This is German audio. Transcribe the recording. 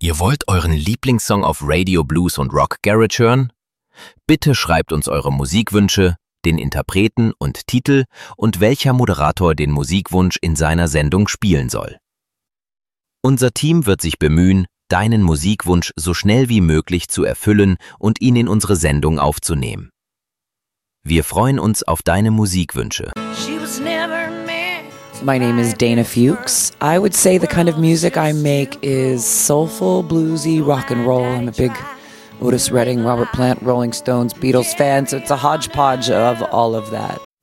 Ihr wollt euren Lieblingssong auf Radio, Blues und Rock Garage hören? Bitte schreibt uns eure Musikwünsche, den Interpreten und Titel und welcher Moderator den Musikwunsch in seiner Sendung spielen soll. Unser Team wird sich bemühen, deinen Musikwunsch so schnell wie möglich zu erfüllen und ihn in unsere Sendung aufzunehmen. Wir freuen uns auf deine Musikwünsche. My name is Dana Fuchs. I would say the kind of music I make is soulful, bluesy, rock and roll. I'm a big Otis Redding, Robert Plant, Rolling Stones, Beatles fan, so it's a hodgepodge of all of that.